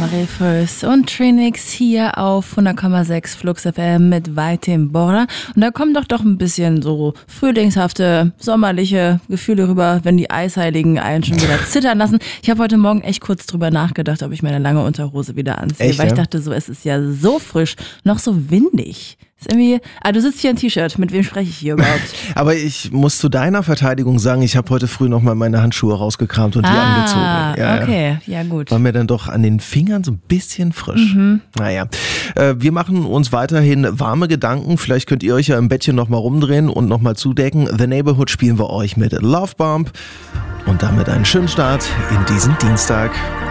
Refers und Trinix hier auf 100,6 Flux FM mit weitem Border. Und da kommen doch ein bisschen so frühlingshafte, sommerliche Gefühle rüber, wenn die Eisheiligen einen schon wieder zittern lassen. Ich habe heute Morgen echt kurz drüber nachgedacht, ob ich meine lange Unterhose wieder anziehe, weil ich dachte so, es ist ja so frisch, noch so windig. Ist irgendwie, du sitzt hier in T-Shirt, mit wem spreche ich hier überhaupt? Aber ich muss zu deiner Verteidigung sagen, ich habe heute früh nochmal meine Handschuhe rausgekramt und die angezogen. Ja, okay, ja gut. War mir dann doch an den Fingern so ein bisschen frisch. Naja, wir machen uns weiterhin warme Gedanken. Vielleicht könnt ihr euch ja im Bettchen nochmal rumdrehen und nochmal zudecken. The Neighborhood spielen wir euch mit Love Bomb. Und damit einen schönen Start in diesen Dienstag.